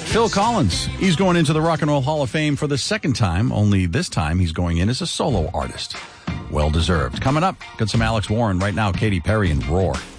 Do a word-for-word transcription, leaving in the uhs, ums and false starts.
Phil Collins, he's going into the Rock and Roll Hall of Fame for the second time, only this time he's going in as a solo artist. Well deserved. Coming up, got some Alex Warren right now, Katy Perry and Roar.